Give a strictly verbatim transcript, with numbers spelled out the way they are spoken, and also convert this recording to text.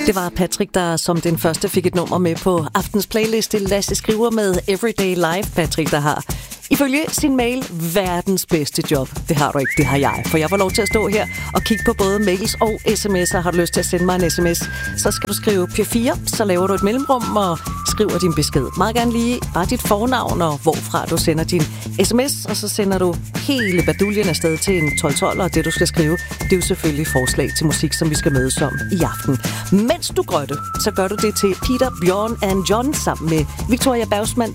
Det var Patrick, der som den første fik et nummer med på aftens playliste. Lasse Skriver med Everyday Life. Patrick, der har ifølge sin mail verdens bedste job. Det har du ikke, det har jeg. For jeg får lov til at stå her og kigge på både mails og sms'er. Har du lyst til at sende mig en sms, så skal du skrive P fire, så laver du et mellemrum og skriver din besked. Meget gerne lige bare dit fornavn og hvorfra du sender din sms, og så sender du hele baduljen afsted til en tolv tolv, og det du skal skrive, det er jo selvfølgelig forslag til musik, som vi skal mødes om i aften. Mens du grøtte, så gør du det til Peter, Bjørn and John sammen med Victoria Bergsmann,